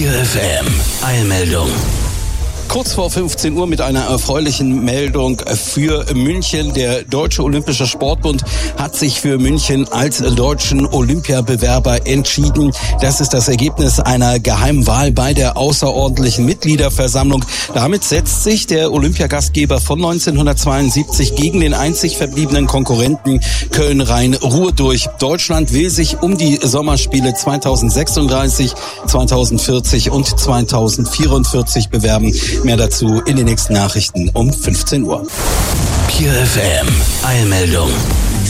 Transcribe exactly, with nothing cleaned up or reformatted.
Pure F M, Eilmeldung. Kurz vor fünfzehn Uhr mit einer erfreulichen Meldung für München. Der Deutsche Olympische Sportbund hat sich für München als deutschen Olympiabewerber entschieden. Das ist das Ergebnis einer Geheimwahl bei der außerordentlichen Mitgliederversammlung. Damit setzt sich der Olympiagastgeber von neunzehnhundertzweiundsiebzig gegen den einzig verbliebenen Konkurrenten Köln-Rhein-Ruhr durch. Deutschland will sich um die Sommerspiele zweitausendsechsunddreißig, zweitausendvierzig und zweitausendvierundvierzig bewerben. Mehr dazu in den nächsten Nachrichten um fünfzehn Uhr. Pure F M, Eilmeldung.